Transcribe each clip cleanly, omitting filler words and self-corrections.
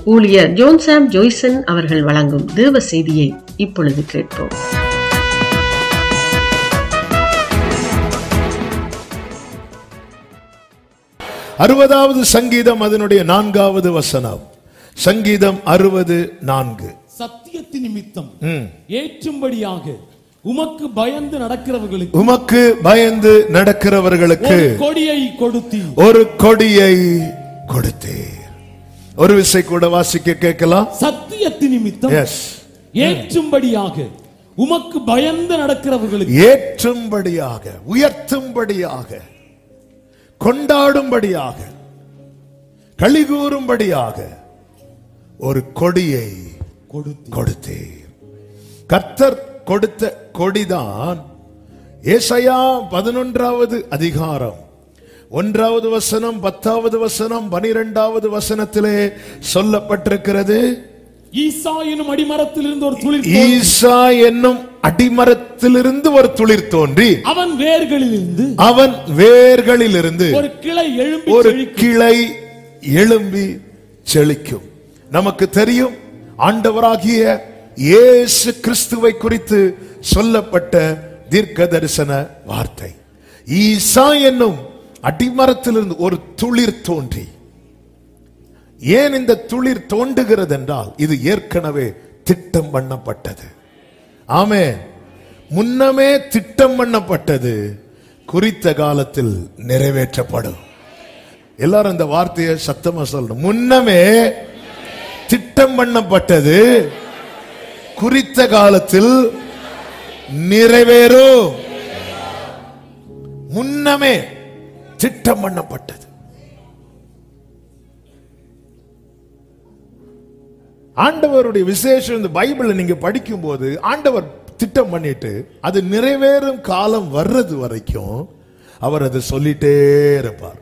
ஊழியர் ஜோன் சாம் ஜோய்சன் அவர்கள் வழங்கும் தேவ செய்தியை இப்பொழுது கேட்போம். அறுபதாவது சங்கீதம் அதனுடைய 4வது வசனம். சங்கீதம் 60:4. சத்தியத்தின் நிமித்தம் ஏற்றும்படியாக உமக்கு பயந்து நடக்கிறவர்களுக்கு ஒரு கொடியை கொடுத்தீர். ஒரு விசை கூட வாசிக்க கேட்கலாம். சத்தியத்தின் நிமித்தம் ஏற்றும்படியாக உமக்கு பயந்து நடக்கிறவர்களுக்கு, ஏற்றும்படியாக, உயர்த்தும்படியாக, கொண்டாடும்படியாக, களிகூறும்படியாக ஒரு கொடியை கொடுத்தீர். கர்த்தர் கொடுத்த கொடிதான் ஏசாயா 11வது அதிகாரம் 1வது வசனம், 10வது வசனம், 12வது வசனத்திலே சொல்லப்பட்டிருக்கிறது. ஈசா என்னும் அடிமரத்திலிருந்து ஒரு துளிர் தோன்றி அவன் வேர்களிலிருந்து ஒரு கிளை எழும்பி செழிக்கும். நமக்கு தெரியும், ஆண்டவராகிய இயேசு கிறிஸ்துவை குறித்து சொல்லப்பட்ட தீர்க்க தரிசன வார்த்தை. ஈசா என்னும் அடிமரத்திலிருந்து ஒரு துளிர் தோன்றி. ஏன் இந்த துளிர் தோன்றுகிறது என்றால், இது ஏற்கனவே திட்டம் பண்ணப்பட்டது. ஆமென். முன்னமே திட்டம் பண்ணப்பட்டது, குறித்த காலத்தில் நிறைவேற்றப்படும். எல்லாரும் இந்த வார்த்தையை சத்தமா சொல்லணும். முன்னமே திட்டம் பண்ணப்பட்டது, குறித்த காலத்தில் நிறைவேறும். முன்னமே திட்டம் பண்ணப்பட்டது. ஆண்டவருடைய விசேஷம் இந்த பைபிளை நீங்க படிக்கும் போது, ஆண்டவர் திட்டம் பண்ணிட்டு அது நிறைவேறும் காலம் வர்றது வரைக்கும் அவர் அதை சொல்லிட்டே இருப்பார்.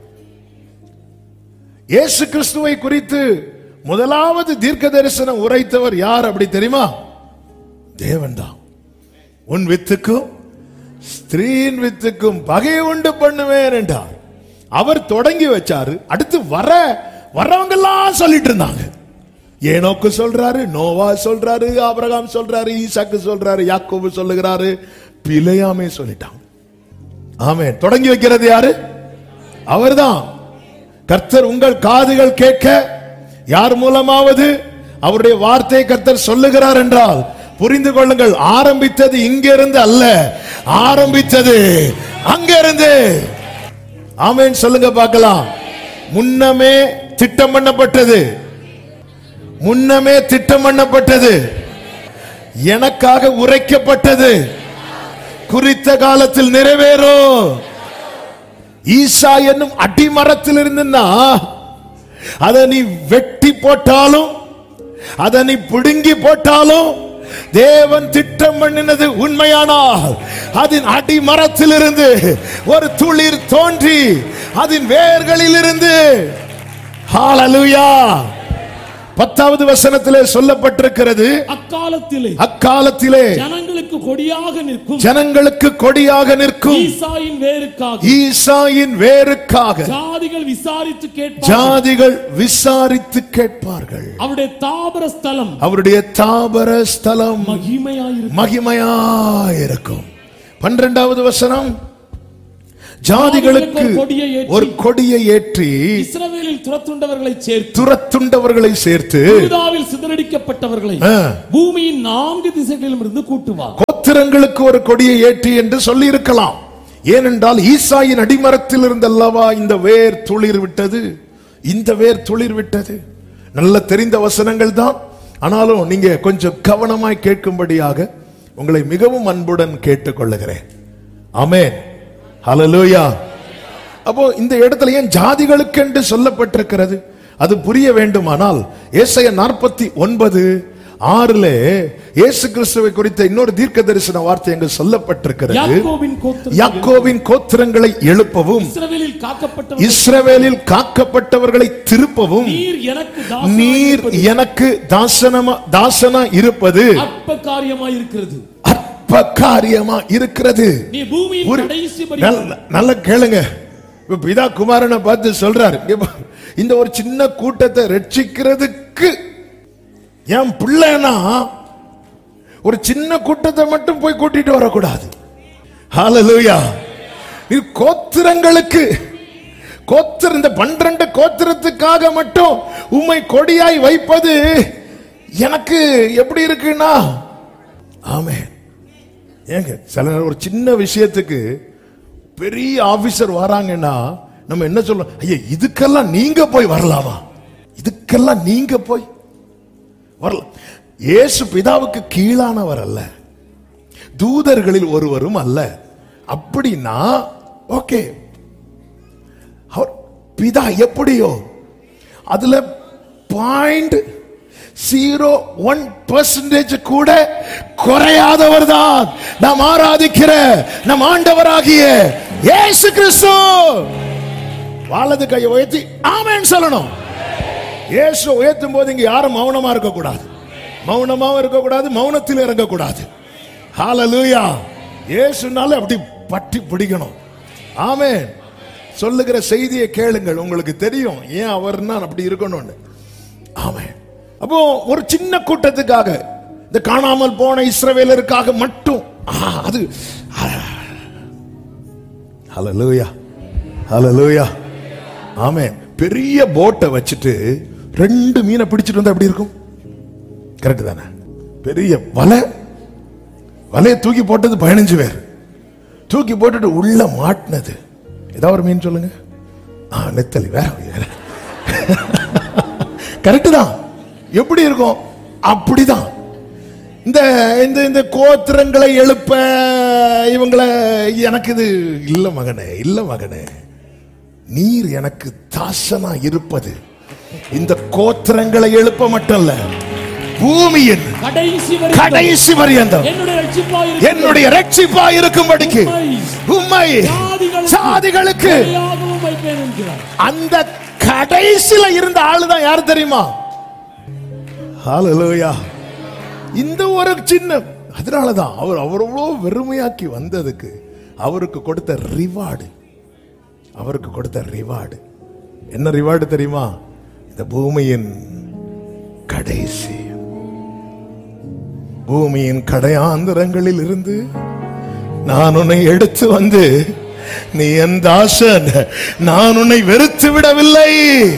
இயேசு கிறிஸ்துவை குறித்து முதலாவது தீர்க்க தரிசனம் உரைத்தவர் யார் அப்படி தெரியுமா? தேவன் தான். உன் வித்துக்கும் ஸ்திரீன் வித்துக்கும் பகை உண்டு பண்ணுவேன் என்றார். அவர் தொடங்கி வச்சாரு. அடுத்து வரவங்க எல்லாம் சொல்லிட்டு இருந்தாங்க. ஏனோக்கு சொல்றாரு, நோவா சொல்றாரு, ஆபிரகாம் சொல்றாரு, ஈசாக்கு சொல்றாரு, யாக்கோபு சொல்லுகிறாரு, பிலேயாமே சொல்லிட்டாங்க. ஆமென். தொடங்கி வைக்கிறது யாரு? அவர்தான். கர்த்தர் உங்கள் காதுகள் கேட்க யார் மூலமாவது அவருடைய வார்த்தை கர்த்தர் சொல்லுகிறார் என்றால் புரிந்து கொள்ளுங்கள், ஆரம்பித்தது இங்கிருந்து அல்ல, ஆரம்பித்தது அங்கிருந்து. ஆமென் சொல்லுங்க பார்க்கலாம். முன்னமே திட்டம் பண்ணப்பட்டது, முன்னமே திட்டம் பண்ணப்பட்டது, எனக்காக உரைக்கப்பட்டது, குறித்த காலத்தில் நிறைவேறும். ஈசா என்னும் அடிமரத்தில் இருந்துன்னா அதை நீ வெட்டி போட்டாலும், அதை நீ பிடுங்கி போட்டாலும், தேவன் திட்டம் பண்ணினது உண்மையானால் அதன் அடிமரத்திலிருந்து ஒரு துளிர் தோன்றி அதன் வேர்களில் இருந்து, ஹல்லேலூயா, 10வது வசனத்திலே சொல்லப்பட்டிருக்கிறது, அக்காலத்திலே ஜனங்களுக்கு கொடியாக நிற்கும் ஈசாயின் வேருக்காக ஜாதிகள் விசாரித்து கேட்பார்கள். அவருடைய தாபர ஸ்தலம் மகிமையாயிருக்கும். 12வது வசனம், ஜாதிகளுக்கு ஒரு கொடியை ஏற்றி இஸ்ரவேலில் துரத்துண்டவர்களை சேர்த்து யூதாவில் சிதறடிக்கப்பட்டவர்களை பூமியின் 4 திசைகளிலும் இருந்து கூட்டுவார். கோத்திரங்களுக்கு ஒரு கொடியை ஏற்றி என்று சொல்லி இருக்கலாம். ஏனென்றால் ஈசாயின் அடிமரத்தில் இருந்தல்லவா இந்த வேர் துளிர் விட்டது, இந்த வேர் துளிர் விட்டது. நல்ல தெரிந்த வசனங்கள் தான். ஆனாலும் நீங்க கொஞ்சம் கவனமாய் கேட்கும்படியாக உங்களை மிகவும் அன்புடன் கேட்டுக்கொள்ளுகிறேன். ஆமென், ஹல்லேலூயா. அப்போ இந்த இடத்துல ஏன் ஜாதிகளுக்கு என்று சொல்லப்பட்டிருக்கிறது அது புரிய வேண்டுமானால் ஏசாயா 49:6 இயேசு கிறிஸ்துவை குறித்த இன்னொரு தீர்க்க தரிசன வார்த்தை அங்கு சொல்லப்பட்டிருக்கிறது. யாக்கோபின் கோத்திரங்களை எழுப்பவும் இஸ்ரவேலில் காக்கப்பட்டவர்களை திருப்பவும் நீர் எனக்கு தாசனா இருப்பது அற்ப காரியமா இருக்கிறது. நல்ல கேளுங்க. பிதா குமாரனை பார்த்து சொல்றாரு, இந்த ஒரு சின்ன கூட்டத்தை ரட்சிக்கிறதுக்கு என் பிள்ளைனா ஒரு சின்ன கூட்டத்தை மட்டும் போய் கூட்டிட்டு வரக்கூடாது. ஹல்லேலூயா. இது கோத்திரங்களுக்கு, இந்த 12 கோத்திரத்துக்காக மட்டும் உம்மை கொடியாய் வைப்பது எனக்கு எப்படி இருக்குன்னா, ஆமென். ஏங்க சில ஒரு சின்ன விஷயத்துக்கு பெரிய ஆபீசர் வராங்கன்னா நம்ம என்ன சொல்றோம்? ஐயா, இதுக்கெல்லாம் நீங்க போய் வரலாமா? இதுக்கெல்லாம் நீங்க போய் வரலாம். இயேசு பிதாவுக்கு கீழானவர் அல்ல, தூதர்களில் ஒருவரும் அல்ல. அப்படின்னா ஓகே, பிதா எப்படியோ அதுல 0.01% கூட குறையாதவர் தான் நாம் ஆராதிக்கிற நம் ஆண்டவராகிய இயேசு கிறிஸ்து. வலது கையை உயர்த்தி ஆமென் சொல்லணும். இயேசு உயர்த்தும் போது இங்க யாரும் மௌனமா இருக்க கூடாது, மௌனமாவும் இருக்க கூடாது, மௌனத்தில் இறங்க கூடாது. ஹல்லேலூயா. இயேசுனால அப்படி பற்றி பிடிக்கணும். ஆமென். சொல்லுகிற செய்தியை கேளுங்கள், உங்களுக்கு தெரியும் ஏன் அவர்னா அப்படி இருக்கணும்னு. ஆமென். அப்போ ஒரு சின்ன கூட்டத்துக்காக, இந்த காணாமல் போன இஸ்ரவேலருக்காக மட்டும் அது ஹல்லேலூயா, ஹல்லேலூயா. ஆமென். பெரிய போட்டை வச்சுட்டு 2 மீனை பிடிச்சிட்டு வந்தா எப்படி இருக்கும்? கரெக்ட் தானே? பெரிய வலையை தூக்கி போட்டது 15 பேர், தூக்கி போட்டுட்டு உள்ள மாட்டினது ஏதாவது ஒரு மீன் சொல்லுங்க. நெத்தலி. வேற கரெக்ட் தான். எப்படி இருக்கும்? அப்படிதான். இந்த இந்த கோத்திரங்களை எழுப்ப இவங்களை, எனக்கு இது இல்ல மகனே, இல்ல மகனே, நீர் எனக்கு தாசனா இருப்பது இந்த கோத்திரங்களை எழுப்ப மட்டும் இல்ல, பூமியின் கடைசி பரியந்தம் என்னுடைய ரட்சிப்பா இருக்கும்படிக்கு உம்மை சாதிகளுக்கு. அந்த கடைசில இருந்த ஆளுதான் யார் தெரியுமா? ஹல்லேலூயா. இந்த ஒரு சின்ன, அதனாலதான் அவர் அவ்வளோ வெறுமையாக்கி வந்ததுக்கு அவருக்கு கொடுத்த ரிவார்டு, அவருக்கு கொடுத்த ரிவார்டு என்ன ரிவார்டு தெரியுமா? இந்த பூமியின் கடைசி, பூமியின் கடையாந்திரங்களில் இருந்து நான் உன்னை எடுத்து வந்து, நீ என் தாசன், நான் உன்னை வெறுத்து விடவில்லை.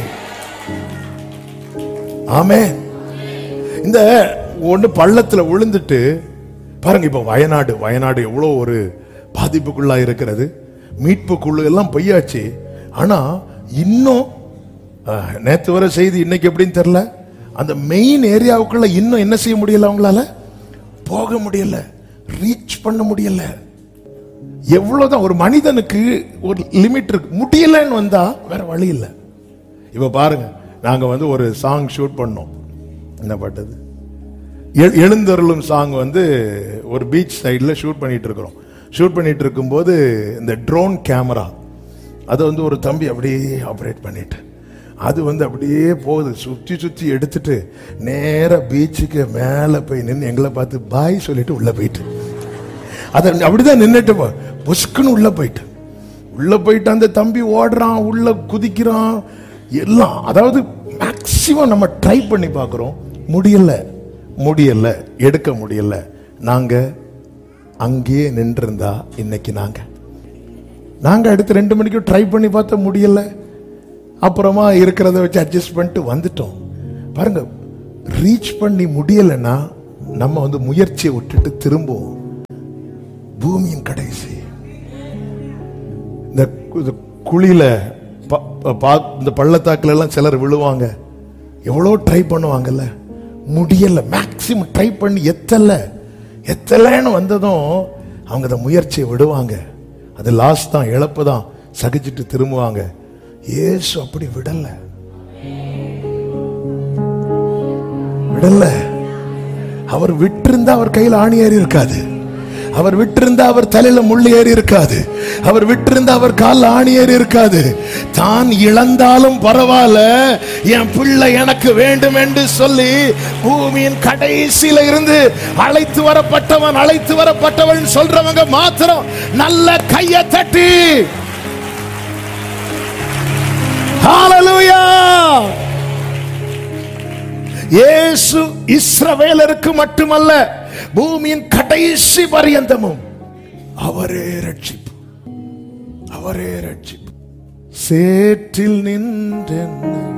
ஆமென். இந்த ஒண்ணு பள்ளத்துல விழுந்துட்டு பாருங்க, இப்ப வயநாடு எவ்வளவு ஒரு பாதிப்புக்குள்ளா இருக்கிறது. மீட்பு குழு எல்லாம் பொய்யாச்சு. ஆனா இன்னும் நேத்து வர செய்தி, இன்னைக்கு எப்படின்னு தெரியல, அந்த மெயின் ஏரியாவுக்குள்ள இன்னும் என்ன செய்ய முடியல, அவங்களால போக முடியல, ரீச் பண்ண முடியல. எவ்வளவுதான் ஒரு மனிதனுக்கு ஒரு லிமிட் இருக்கு, முடியலன்னு வந்தா வேற வழி இல்லை. இப்ப பாருங்க, நாங்க வந்து ஒரு சாங் ஷூட் பண்ணோம். என்ன பாட்டது? எழுந்தருளும் சாங் வந்து ஒரு பீச் சைட்ல ஷூட் பண்ணிட்டு இருக்கிறோம். ஷூட் பண்ணிட்டு இருக்கும்போது இந்த ட்ரோன் கேமரா அதை வந்து ஒரு தம்பி அப்படியே ஆப்ரேட் பண்ணிட்டு, அது வந்து அப்படியே போகுது, சுற்றி சுற்றி எடுத்துட்டு நேர பீச்சுக்கு மேலே போய் நின்று எங்களை பார்த்து பாய் சொல்லிட்டு உள்ள போயிட்டு, அதை அப்படிதான் நின்றுட்டு புஷ்குன்னு உள்ள போயிட்டு அந்த தம்பி ஓடுறான், உள்ள குதிக்கிறான் எல்லாம். அதாவது மேக்சிமம் நம்ம ட்ரை பண்ணி பார்க்குறோம், முடியல, எடுக்க முடியல. நாங்க அங்கேயே நின்றிருந்தா இன்னைக்கு நாங்க அடுத்து 2 மணிக்கு ட்ரை பண்ணி பார்த்தா முடியல. அப்புறமா இருக்கிறத வச்சு அட்ஜஸ்ட் பண்ணிட்டு வந்துட்டோம். பாருங்க, ரீச் பண்ணி முடியலன்னா நம்ம வந்து முயற்சியை விட்டுட்டு திரும்புவோம். பூமியின் கடைசி இந்த குழியில, இந்த பள்ளத்தாக்குல எல்லாம் சிலர் விழுவாங்க, எவ்வளோ ட்ரை பண்ணுவாங்கல்ல, முடியல. மேக்சிமம் ட்ரை பண்ணி எத்தலைன்னு வந்ததும் அவங்க அந்த முயற்சியை விடுவாங்க. அது லாஸ்ட் தான், இழப்பு தான், சகிச்சுட்டு திரும்புவாங்க. இயேசு அப்படி விடல. அவர் விட்டிருந்தா அவர் கையில் ஆணி ஏறி இருக்காது, அவர் விட்டிருந்தா அவர் தலையில முள்ளு ஏறி இருக்காது, அவர் விட்டிருந்தா அவர் காலில் ஆணி ஏறி இருக்காது. தான் இழந்தாலும் பரவாயில்ல, என் பிள்ளை எனக்கு வேண்டும் என்று சொல்லி பூமியின் கடைசியில இருந்து அழைத்து வரப்பட்டவன் சொல்றவங்க மாத்திரம் நல்ல கையை தட்டி ஹல்லேலூயா. இயேசு இஸ்ரவேலருக்கு மட்டுமல்ல, பூமியின் கடைசி பரியந்தமும் அவரே ரட்சிப்பு, அவரே ரட்சிப்பு. சேற்றில் நின்றென்னை